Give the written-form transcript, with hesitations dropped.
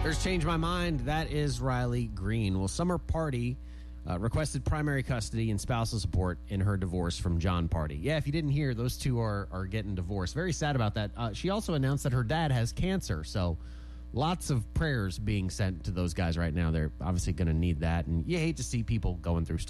There's Change My Mind. That is Riley Green. Well, Summer Party requested primary custody and spousal support in her divorce from John Party. Yeah, if you didn't hear, those two are getting divorced. Very sad about that. She also announced that her dad has cancer, so lots of prayers being sent to those guys right now. They're obviously going to need that, and you hate to see people going through stuff